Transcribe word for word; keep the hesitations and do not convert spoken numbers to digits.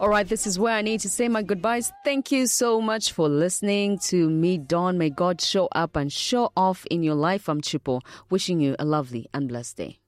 All right, this is where I need to say my goodbyes. Thank you so much for listening to me, Dawn. May God show up and show off in your life. I'm Chipo, wishing you a lovely and blessed day.